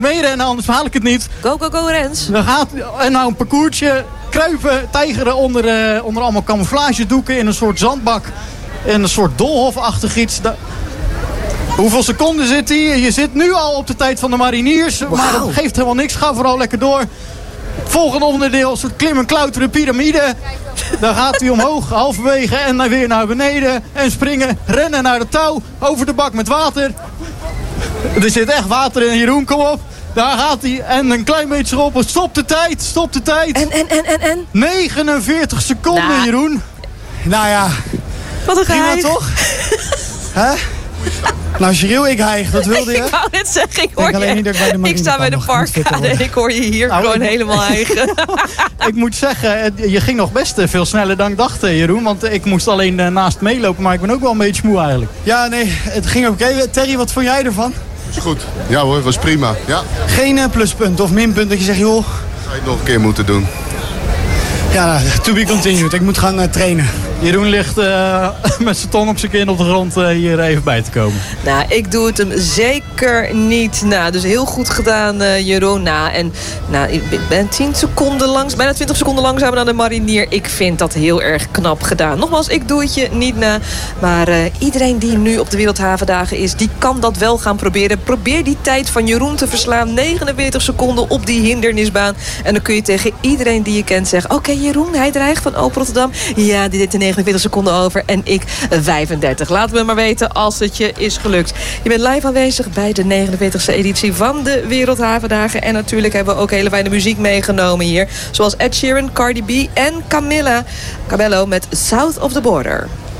meerennen, anders haal ik het niet. Go, go, go, Rens. Dan gaat en nou een parcoursje, kruipen, tijgeren onder allemaal camouflagedoeken in een soort zandbak. En een soort doolhofachtig iets. Hoeveel seconden zit hij? Je zit nu al op de tijd van de mariniers. Wow. Maar dat geeft helemaal niks. Ga vooral lekker door. Volgende onderdeel, een soort klimmen, klauteren, piramide. Dan gaat hij omhoog, halverwege en dan weer naar beneden. En springen, rennen naar de touw, over de bak met water. Er zit echt water in, Jeroen, kom op. Daar gaat hij en een klein beetje erop. Stop de tijd. En? 49 seconden, Jeroen. Nou ja. Wat een geheim. Prima toch? Hè? Nou, Cheryl, ik hijg, dat wilde je. Ik wou net zeggen, ik sta bij de parkkade en ik hoor je hier gewoon helemaal hijgen. Ik moet zeggen, je ging nog best veel sneller dan ik dacht, Jeroen. Want ik moest alleen naast meelopen, maar ik ben ook wel een beetje moe eigenlijk. Ja, nee, het ging oké. Terry, wat vond jij ervan? Is goed. Ja hoor, was prima. Ja. Geen pluspunt of minpunt dat je zegt, joh... Zou je het nog een keer moeten doen? Ja, to be continued. Ik moet gaan trainen. Jeroen ligt met zijn tong op zijn kin op de grond hier even bij te komen. Nou, ik doe het hem zeker niet na. Dus heel goed gedaan, Jeroen. Ik ben 10 seconden langs, bijna 20 seconden langzamer dan de marinier. Ik vind dat heel erg knap gedaan. Nogmaals, ik doe het je niet na. Maar iedereen die nu op de Wereldhavendagen is, die kan dat wel gaan proberen. Probeer die tijd van Jeroen te verslaan. 49 seconden op die hindernisbaan. En dan kun je tegen iedereen die je kent zeggen... Oké, Jeroen, hij dreigt van Open Rotterdam. Ja, die deed de 49 seconden over en ik 35. Laat me maar weten als het je is gelukt. Je bent live aanwezig bij de 49e editie van de Wereldhavendagen. En natuurlijk hebben we ook hele fijne muziek meegenomen hier. Zoals Ed Sheeran, Cardi B en Camilla Cabello met South of the Border.